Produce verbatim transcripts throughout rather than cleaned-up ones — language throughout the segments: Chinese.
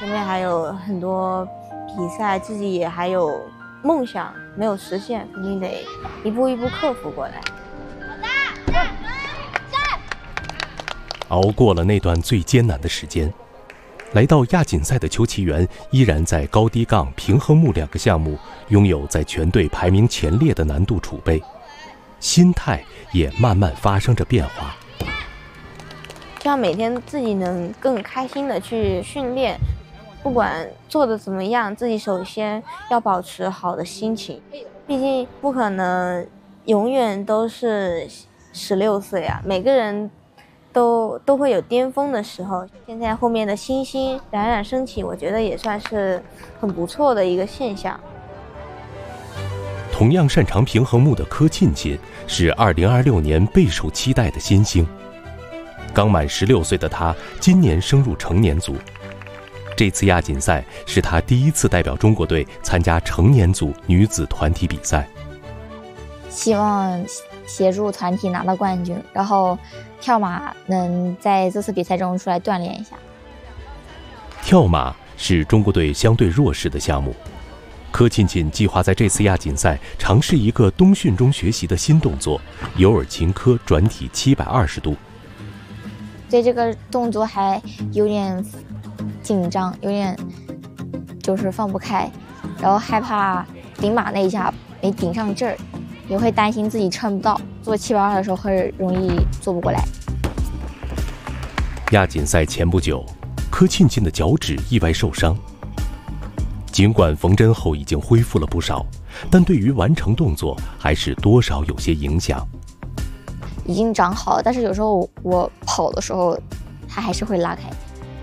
前面还有很多比赛，自己也还有梦想没有实现，肯定得一步一步克服过来。 熬过了那段最艰难的时间，来到亚锦赛的邱其元依然在高低杠、平衡木两个项目拥有在全队排名前列的难度储备，心态也慢慢发生着变化。 希望每天自己能更开心的去训练，不管做的怎么样，自己首先要保持好的心情，毕竟不可能永远都是十六岁啊，每个人都都会有巅峰的时候。现在后面的星星冉冉升起，我觉得也算是很不错的一个现象。 同样擅长平衡木的柯沁沁是二零二六年备受期待的新星。刚满十六岁的他，今年升入成年组。这次亚锦赛是他第一次代表中国队参加成年组女子团体比赛。 希望协助团体拿到冠军，然后跳马能在这次比赛中出来锻炼一下。 跳马是中国队相对弱势的项目，柯沁沁计划在这次亚锦赛尝试一个冬训中学习的新动作——尤尔琴科转体七百二十度。 对这个动作还有点紧张，有点就是放不开，然后害怕顶马那一下没顶上劲儿，也会担心自己撑不到，做七百二的时候会容易做不过来。 亚锦赛前不久，柯沁沁的脚趾意外受伤，尽管缝针后已经恢复了不少，但对于完成动作还是多少有些影响。 已经长好了，但是有时候我跑的时候它还是会拉开，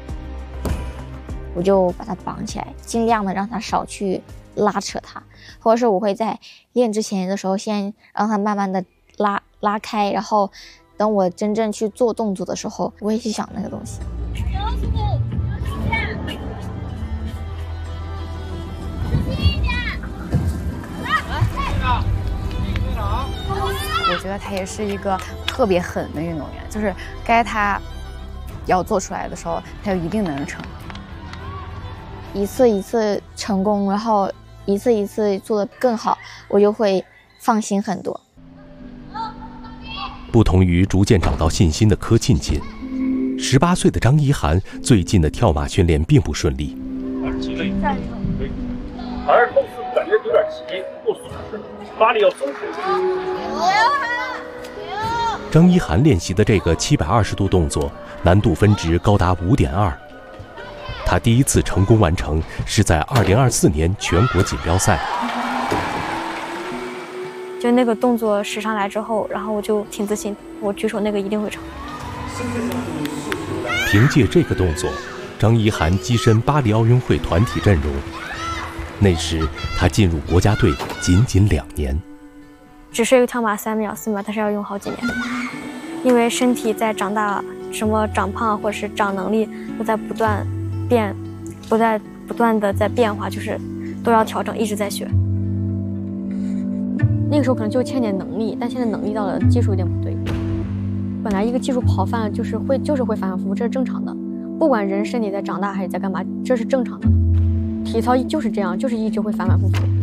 我就把它绑起来，尽量的让它少去拉扯它，或者是我会在练之前的时候先让它慢慢的拉拉开，然后等我真正去做动作的时候我会去想那个东西。 我觉得他也是一个特别狠的运动员，就是该他要做出来的时候他就一定能成， 一次一次成功，然后一次一次做得更好，我就会放心很多。 不同于逐渐找到信心的柯沁沁，十八岁的张一涵最近的跳马训练并不顺利。 还是后四感觉有点急，不舒适，发力要松弛。 张一涵练习的这个七百二十度动作，难度分值高达五点二。他第一次成功完成是在二零二四年全国锦标赛。 就那个动作使上来之后，然后我就挺自信，我举手那个一定会成。 凭借这个动作，张一涵跻身巴黎奥运会团体阵容。那时他进入国家队仅仅两年。 只是一个跳马三秒四秒，但是要用好几年，因为身体在长大，什么长胖或者是长能力都在不断变，不在不断的在变化，就是都要调整，一直在学。那个时候可能就欠点能力，但现在能力到了，技术有点不对。本来一个技术跑泛就是会就是会反反复复，这是正常的，不管人身体在长大还是在干嘛，这是正常的。体操就是这样，就是一直会反反复复。